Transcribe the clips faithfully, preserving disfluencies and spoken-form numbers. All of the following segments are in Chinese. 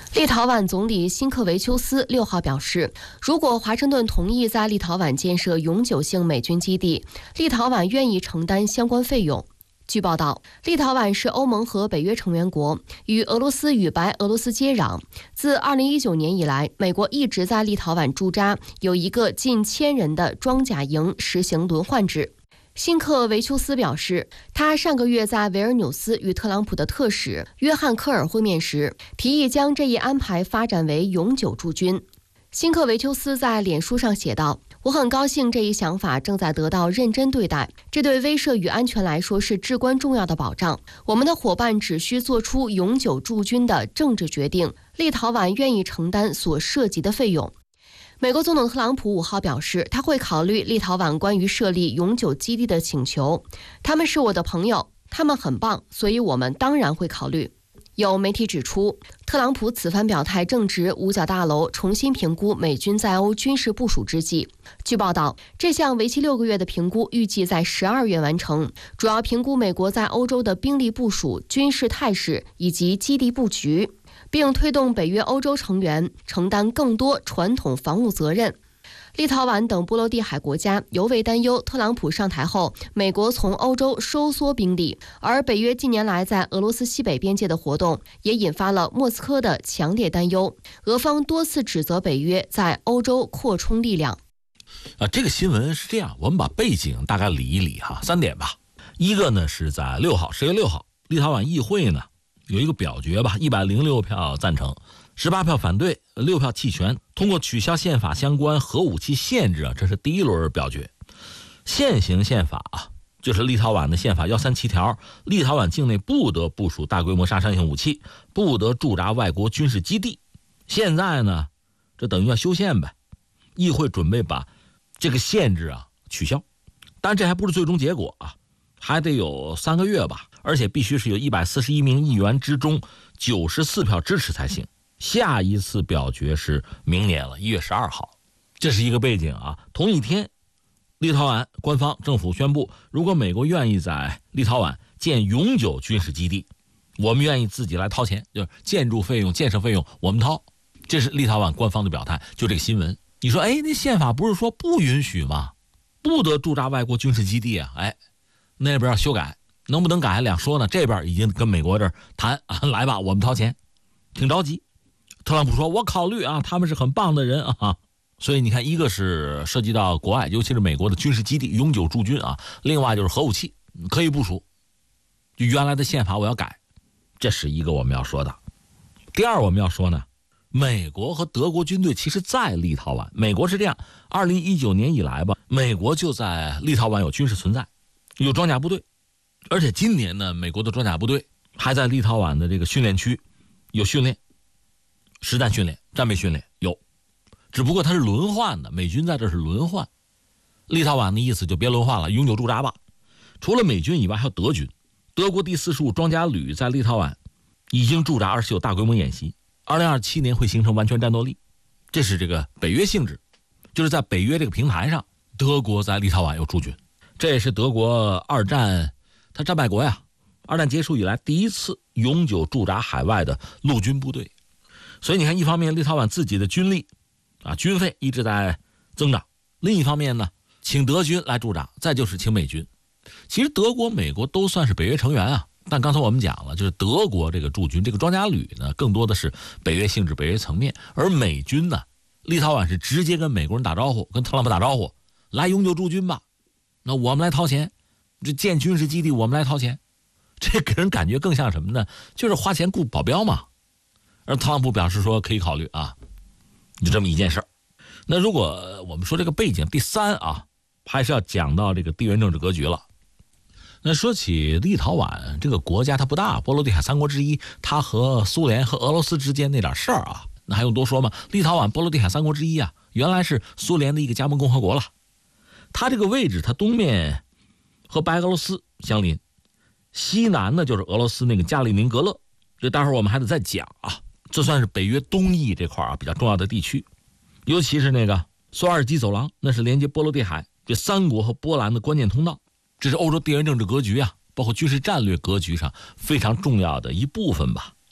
立陶宛总理辛克维丘斯六号表示，如果华盛顿同意在立陶宛建设永久性美军基地，立陶宛愿意承担相关费用。据报道，立陶宛是欧盟和北约成员国，与俄罗斯与白俄罗斯接壤。自二零一九年以来，美国一直在立陶宛驻扎，有一个近千人的装甲营，实行轮换制。辛克维丘斯表示，他上个月在维尔纽斯与特朗普的特使约翰科尔会面时，提议将这一安排发展为永久驻军。辛克维丘斯在脸书上写道，我很高兴这一想法正在得到认真对待，这对威慑与安全来说是至关重要的保障。我们的伙伴只需做出永久驻军的政治决定，立陶宛愿意承担所涉及的费用。美国总统特朗普五号表示，他会考虑立陶宛关于设立永久基地的请求。他们是我的朋友，他们很棒，所以我们当然会考虑。有媒体指出，特朗普此番表态正值五角大楼重新评估美军在欧军事部署之际。据报道，这项为期六个月的评估预计在十二月完成，主要评估美国在欧洲的兵力部署、军事态势以及基地布局，并推动北约欧洲成员承担更多传统防务责任。立陶宛等波罗的海国家尤为担忧特朗普上台后，美国从欧洲收缩兵力，而北约近年来在俄罗斯西北边界的活动也引发了莫斯科的强烈担忧。俄方多次指责北约在欧洲扩充力量。 啊，这个新闻是这样，我们把背景大概理一理哈，三点吧。一个呢是在六号，十月六号，立陶宛议会呢有一个表决吧，一百零六票赞成，十八票反对，六票弃权，通过取消宪法相关核武器限制啊，这是第一轮表决。现行宪法啊，就是立陶宛的宪法一三七条，立陶宛境内不得部署大规模杀伤性武器，不得驻扎外国军事基地。现在呢，这等于要修宪呗，议会准备把这个限制啊取消，但这还不是最终结果啊，还得有三个月吧，而且必须是有一百四十一名议员之中九十四票支持才行。下一次表决是明年了，一月十二号，这是一个背景啊。同一天，立陶宛官方政府宣布，如果美国愿意在立陶宛建永久军事基地，我们愿意自己来掏钱，就是建筑费用、建设费用我们掏。这是立陶宛官方的表态。就这个新闻，你说，哎，那宪法不是说不允许吗？不得驻扎外国军事基地啊！哎，那边要修改，能不能改两说呢？这边已经跟美国这儿谈啊，来吧，我们掏钱，挺着急。特朗普说，我考虑啊，他们是很棒的人啊。所以你看，一个是涉及到国外，尤其是美国的军事基地永久驻军啊，另外就是核武器可以部署，就原来的宪法我要改，这是一个我们要说的。第二，我们要说呢，美国和德国军队其实在立陶宛。美国是这样，二零一九年以来吧，美国就在立陶宛有军事存在，有装甲部队，而且今年呢，美国的装甲部队还在立陶宛的这个训练区有训练，实战训练、战备训练有，只不过它是轮换的，美军在这是轮换。立陶宛的意思就别轮换了，永久驻扎吧。除了美军以外，还有德军，德国第四十五装甲旅在立陶宛已经驻扎，而且有大规模演习。二零二七年会形成完全战斗力，这是这个北约性质，就是在北约这个平台上，德国在立陶宛有驻军，这也是德国二战它战败国呀，二战结束以来第一次永久驻扎海外的陆军部队。所以你看，一方面立陶宛自己的军力啊，军费一直在增长，另一方面呢，请德军来驻扎，再就是请美军。其实德国、美国都算是北约成员啊，但刚才我们讲了，就是德国这个驻军，这个装甲旅呢，更多的是北约性质、北约层面，而美军呢，立陶宛是直接跟美国人打招呼，跟特朗普打招呼，来永久驻军吧，那我们来掏钱，这建军事基地我们来掏钱，这给人感觉更像什么呢？就是花钱雇保镖嘛。而特朗普表示说可以考虑啊，就这么一件事儿。那如果我们说这个背景，第三啊，还是要讲到这个地缘政治格局了。那说起立陶宛这个国家，它不大，波罗的海三国之一，它和苏联和俄罗斯之间那点事儿啊，那还用多说吗？立陶宛波罗的海三国之一啊，原来是苏联的一个加盟共和国了。它这个位置，它东面和白俄罗斯相邻，西南呢就是俄罗斯那个加里宁格勒，这待会儿我们还得再讲啊。这算是北约东翼这块啊比较重要的地区，尤其是那个索尔基走廊，那是连接波罗的海这三国和波兰的关键通道，这是欧洲地缘政治格局啊，包括军事战略格局上非常重要的一部分吧。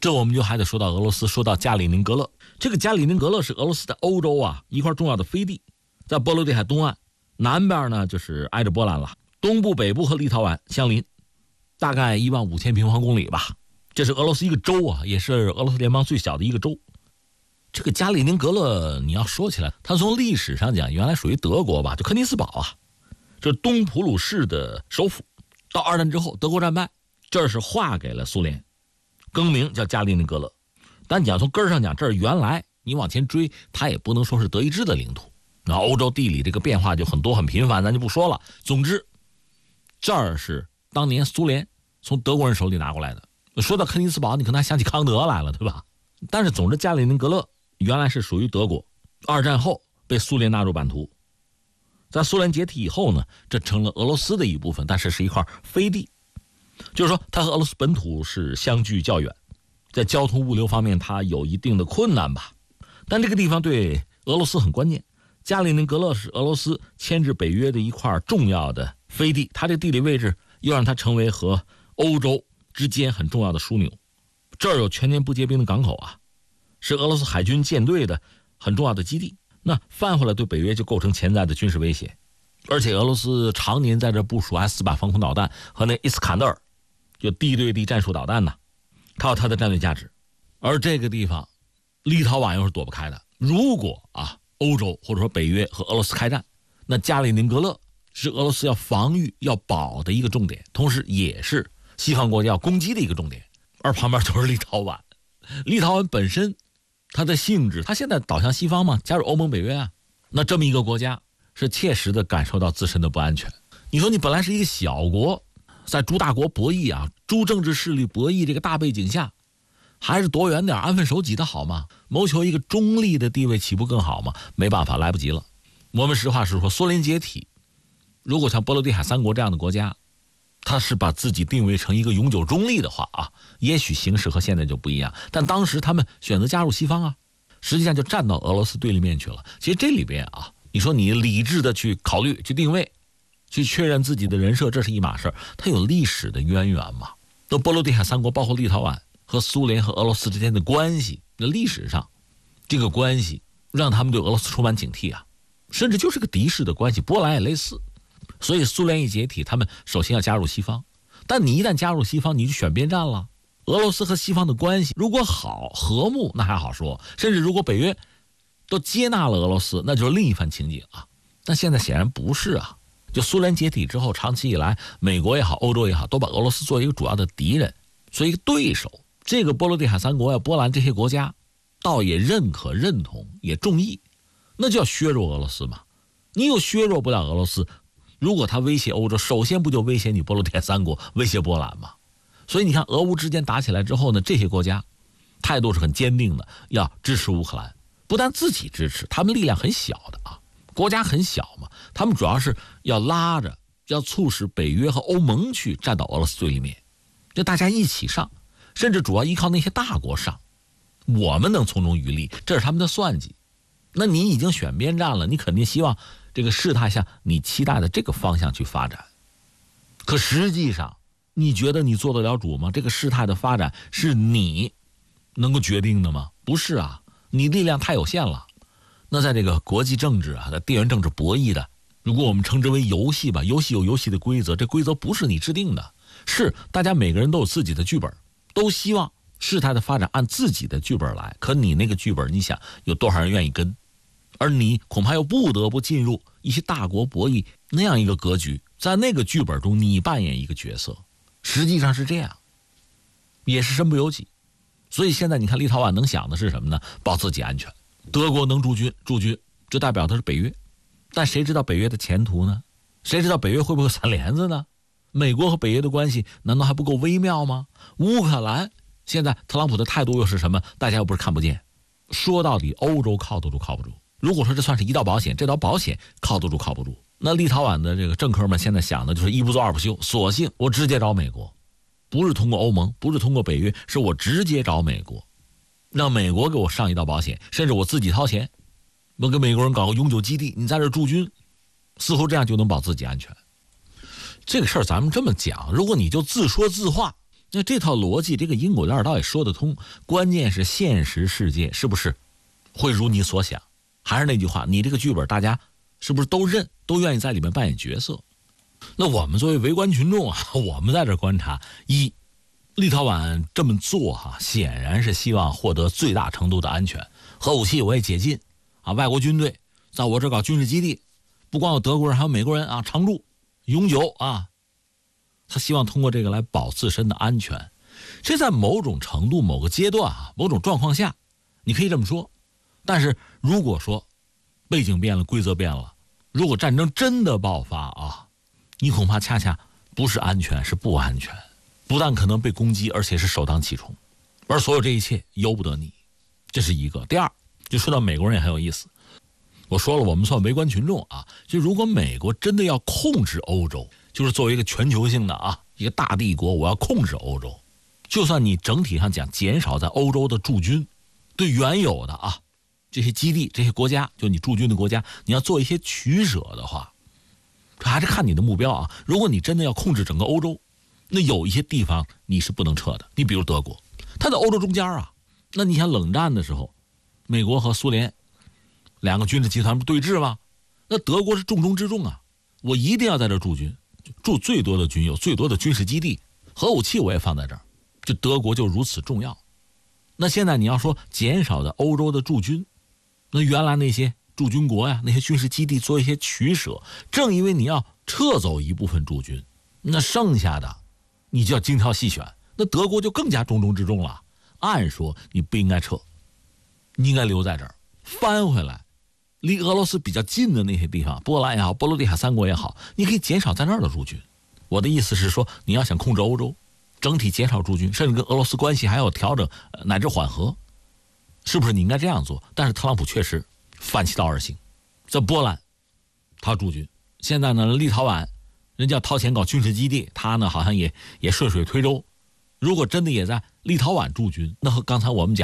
这我们就还得说到俄罗斯，说到加里宁格勒。这个加里宁格勒是俄罗斯在欧洲啊一块重要的飞地，在波罗的海东岸，南边呢就是挨着波兰了，东部、北部和立陶宛相邻，大概一万五千平方公里吧。这是俄罗斯一个州啊，也是俄罗斯联邦最小的一个州。这个加里宁格勒，你要说起来，它从历史上讲，原来属于德国吧，就柯尼斯堡啊，这是东普鲁士的首府。到二战之后，德国战败，这是划给了苏联，更名叫加里宁格勒。但你要从根儿上讲，这儿原来你往前追，它也不能说是德意志的领土。那欧洲地理这个变化就很多很频繁，咱就不说了。总之，这儿是当年苏联从德国人手里拿过来的。说到柯尼斯堡，你可能还想起康德来了，对吧？但是总之，加里宁格勒原来是属于德国，二战后被苏联纳入版图。在苏联解体以后呢，这成了俄罗斯的一部分，但是是一块飞地，就是说它和俄罗斯本土是相距较远，在交通物流方面它有一定的困难吧。但这个地方对俄罗斯很关键，加里宁格勒是俄罗斯牵制北约的一块重要的飞地，它这地理位置又让它成为和欧洲之间很重要的枢纽。这儿有全年不结冰的港口啊，是俄罗斯海军舰队的很重要的基地。那翻回来对北约就构成潜在的军事威胁，而且俄罗斯常年在这部署 S 四百防空导弹和那伊斯坎德尔，就地对地战术导弹呢，它有它的战略价值。而这个地方，立陶宛又是躲不开的。如果啊，欧洲或者说北约和俄罗斯开战，那加里宁格勒是俄罗斯要防御、要保的一个重点，同时也是西方国家要攻击的一个重点。而旁边就是立陶宛，立陶宛本身它的性质，它现在倒向西方嘛，加入欧盟、北约啊，那这么一个国家是切实的感受到自身的不安全。你说你本来是一个小国，在诸大国博弈啊、诸政治势力博弈这个大背景下，还是躲远点，安分守己的好吗？谋求一个中立的地位，岂不更好吗？没办法，来不及了。我们实话实说，苏联解体，如果像波罗的海三国这样的国家，他是把自己定位成一个永久中立的话啊，也许形势和现在就不一样。但当时他们选择加入西方啊，实际上就站到俄罗斯对立面去了。其实这里边啊，你说你理智的去考虑、去定位、去确认自己的人设，这是一码事，它有历史的渊源嘛。那波罗的海三国，包括立陶宛和苏联和俄罗斯之间的关系，那历史上这个关系让他们对俄罗斯充满警惕啊，甚至就是个敌视的关系。波兰也类似。所以苏联一解体，他们首先要加入西方，但你一旦加入西方，你就选边站了。俄罗斯和西方的关系如果好和睦，那还好说，甚至如果北约都接纳了俄罗斯，那就是另一番情景啊。但现在显然不是啊。就苏联解体之后，长期以来，美国也好，欧洲也好，都把俄罗斯作为一个主要的敌人，所以一个对手。这个波罗的海三国呀，波兰这些国家，倒也认可、认同，也中意，那就要削弱俄罗斯嘛。你又削弱不了俄罗斯。如果他威胁欧洲，首先不就威胁你波罗的海三国，威胁波兰吗？所以你看，俄乌之间打起来之后呢，这些国家态度是很坚定的，要支持乌克兰。不但自己支持，他们力量很小的啊，国家很小嘛，他们主要是要拉着，要促使北约和欧盟去站到俄罗斯对立面，就大家一起上，甚至主要依靠那些大国上，我们能从中渔利，这是他们的算计。那你已经选边站了，你肯定希望这个事态向你期待的这个方向去发展。可实际上，你觉得你做得了主吗？这个事态的发展是你能够决定的吗？不是啊，你力量太有限了。那在这个国际政治啊，在地缘政治博弈的，如果我们称之为游戏吧，游戏有游戏的规则，这规则不是你制定的，是大家每个人都有自己的剧本，都希望事态的发展按自己的剧本来。可你那个剧本，你想有多少人愿意跟？而你恐怕又不得不进入一些大国博弈那样一个格局，在那个剧本中你扮演一个角色，实际上是这样，也是身不由己。所以现在你看立陶宛能想的是什么呢？保自己安全。德国能驻军驻军，这代表的是北约，但谁知道北约的前途呢？谁知道北约会不会散帘子呢？美国和北约的关系难道还不够微妙吗？乌克兰现在特朗普的态度又是什么？大家又不是看不见。说到底，欧洲靠得住靠不住。如果说这算是一道保险，这道保险靠得住靠不住，那立陶宛的这个政客们现在想的就是一不做二不休，索性我直接找美国，不是通过欧盟，不是通过北约，是我直接找美国，让美国给我上一道保险，甚至我自己掏钱，我给美国人搞个永久基地，你在这驻军，似乎这样就能保自己安全。这个事儿咱们这么讲，如果你就自说自话， 那这套逻辑，这个因果链倒也说得通，关键是现实世界是不是会如你所想？还是那句话，你这个剧本大家是不是都认，都愿意在里面扮演角色？那我们作为围观群众啊，我们在这观察，一，立陶宛这么做哈、啊，显然是希望获得最大程度的安全，核武器我也解禁啊，外国军队在我这搞军事基地，不光有德国人，还有美国人啊，常驻永久啊。他希望通过这个来保自身的安全，这在某种程度、某个阶段啊、某种状况下，你可以这么说。但是如果说背景变了、规则变了，如果战争真的爆发啊，你恐怕恰恰不是安全，是不安全，不但可能被攻击，而且是首当其冲，而所有这一切由不得你，这是一个。第二，就说到美国人也很有意思，我说了，我们算围观群众啊，就如果美国真的要控制欧洲，就是作为一个全球性的啊一个大帝国，我要控制欧洲，就算你整体上讲减少在欧洲的驻军，对原有的啊这些基地、这些国家，就你驻军的国家，你要做一些取舍的话，这还是看你的目标啊。如果你真的要控制整个欧洲，那有一些地方你是不能撤的。你比如德国，它在欧洲中间啊，那你想冷战的时候，美国和苏联两个军事集团不对峙吗？那德国是重中之重啊，我一定要在这驻军，驻最多的军，有最多的军事基地，核武器我也放在这儿，就德国就如此重要。那现在你要说减少的欧洲的驻军，那原来那些驻军国呀，那些军事基地做一些取舍，正因为你要撤走一部分驻军，那剩下的你就要精挑细选，那德国就更加重中之重了。按说你不应该撤，你应该留在这儿，翻回来离俄罗斯比较近的那些地方，波兰也好，波罗的海三国也好，你可以减少在那儿的驻军。我的意思是说，你要想控制欧洲，整体减少驻军，甚至跟俄罗斯关系还要调整乃至缓和，是不是你应该这样做？但是特朗普确实反其道而行，在波兰他驻军，现在呢立陶宛人家掏钱搞军事基地，他呢好像也也顺水推舟，如果真的也在立陶宛驻军，那和刚才我们讲